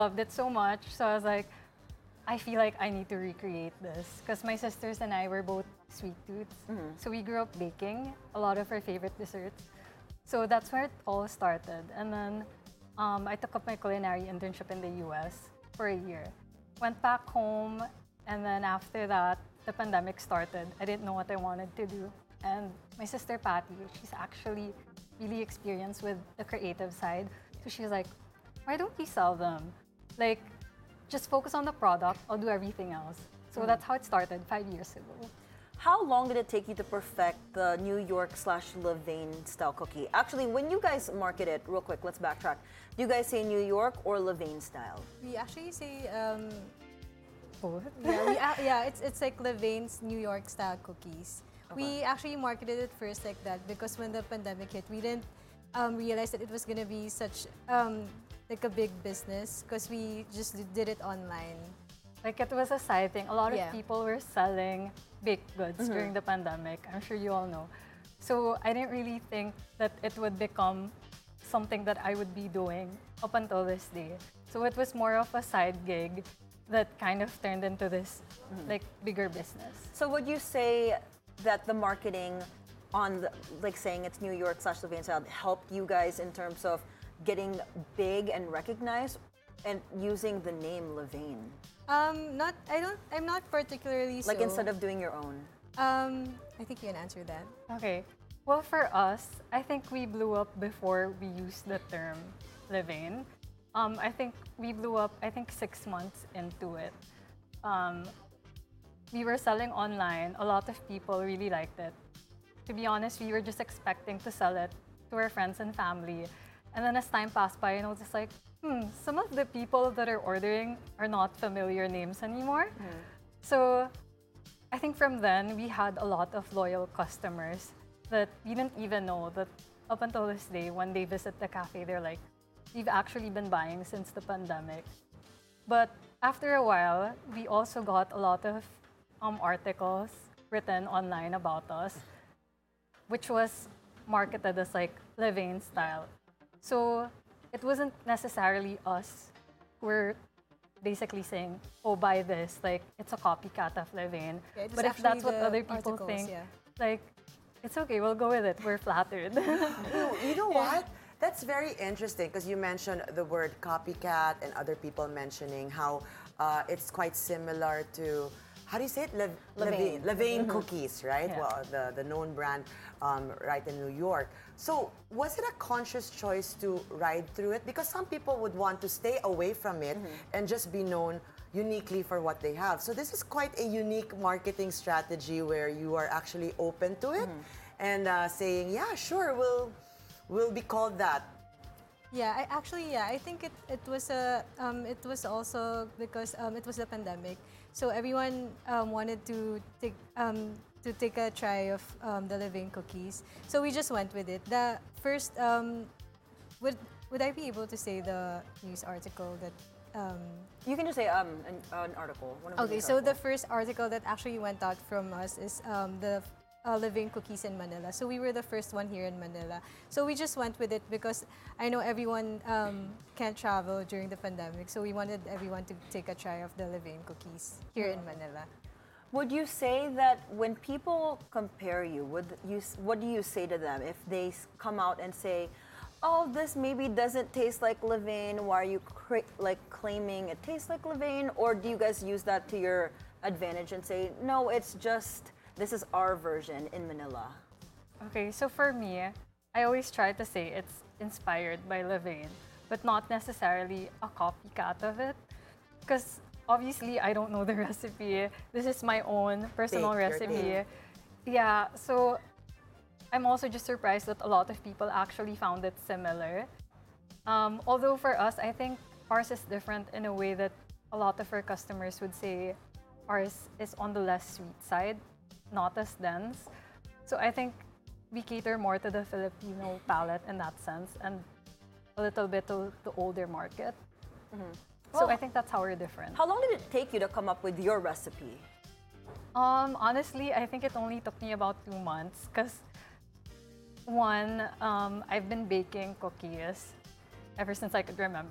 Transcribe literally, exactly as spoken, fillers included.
loved it so much. So I was like, I feel like I need to recreate this because my sisters and I were both sweet tooths. Mm-hmm. So we grew up baking a lot of our favorite desserts. So that's where it all started. And then um, I took up my culinary internship in the U S for a year. Went back home, and then after that, the pandemic started. I didn't know what I wanted to do. And my sister Patty, she's actually really experienced with the creative side. So she was like, why don't we sell them? Like, just focus on the product, I'll do everything else. So mm. that's how it started five years ago. How long did it take you to perfect the New York slash Levain style cookie? Actually, when you guys market it, real quick, let's backtrack. Do you guys say New York or Levain style? We actually say um, both. Yeah, we, uh, yeah, it's it's like Levain's New York style cookies. Okay. We actually marketed it first like that because when the pandemic hit, we didn't um, realize that it was gonna be such um, like a big business because we just did it online. Like it was a side thing. A lot of yeah. people were selling baked goods mm-hmm. during the pandemic. I'm sure you all know. So I didn't really think that it would become something that I would be doing up until this day. So it was more of a side gig that kind of turned into this mm-hmm. like bigger business. So would you say that the marketing on the, like saying it's New York slash Levain style helped you guys in terms of getting big and recognized and using the name Levain? Um, not, I don't, I'm not particularly Like so. instead of doing your own? Um, I think you can answer that. Okay. Well, for us, I think we blew up before we used the term Levain. Um, I think we blew up, I think, six months into it. Um, we were selling online. A lot of people really liked it. To be honest, we were just expecting to sell it to our friends and family. And then as time passed by, I noticed like, hmm, some of the people that are ordering are not familiar names anymore. Mm. So I think from then, we had a lot of loyal customers that we didn't even know that up until this day, when they visit the cafe, they're like, we've actually been buying since the pandemic. But after a while, we also got a lot of um, articles written online about us, which was marketed as like Levain style. So it wasn't necessarily us who were basically saying, oh, buy this, like it's a copycat of Levain. Yeah, but if that's what other people articles, think, yeah. like, it's okay, we'll go with it. We're flattered. you, you know what? That's very interesting because you mentioned the word copycat and other people mentioning how uh, it's quite similar to, how do you say it? Le- Levain. Levain, Levain mm-hmm. cookies, right? Yeah. Well, the, the known brand um, right in New York. So was it a conscious choice to ride through it? Because some people would want to stay away from it mm-hmm. and just be known uniquely for what they have. So this is quite a unique marketing strategy where you are actually open to it mm-hmm. and uh, saying, yeah, sure, we'll, we'll be called that. Yeah, I actually, yeah, I think it, it was a, um, it was also because um, it was the pandemic. So everyone um, wanted to take, um, to take a try of um, the Levain cookies. So we just went with it. The first, um, would, would I be able to say the news article that Um, you can just say um, an, an article. One of okay, so article. The first article that actually went out from us is um, the uh, Levain cookies in Manila. So we were the first one here in Manila. So we just went with it because I know everyone um, can't travel during the pandemic. So we wanted everyone to take a try of the Levain cookies here in Manila. Would you say that when people compare you, would you, what do you say to them if they come out and say, oh, this maybe doesn't taste like Levain, why are you cra- like claiming it tastes like Levain? Or do you guys use that to your advantage and say, no, it's just, this is our version in Manila? Okay, so for me, I always try to say it's inspired by Levain, but not necessarily a copycat of it. Because obviously, I don't know the recipe. This is my own personal Take recipe. Yeah, so I'm also just surprised that a lot of people actually found it similar. Um, although for us, I think ours is different in a way that a lot of our customers would say ours is on the less sweet side, not as dense. So I think we cater more to the Filipino palate in that sense and a little bit to the older market. Mm-hmm. So well, I think that's how we're different. How long did it take you to come up with your recipe? Um, honestly, I think it only took me about two months because one, um, I've been baking cookies ever since I could remember.